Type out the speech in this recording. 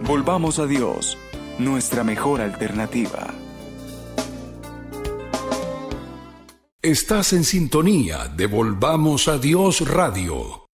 Volvamos a Dios, nuestra mejor alternativa. Estás en sintonía de Volvamos a Dios Radio.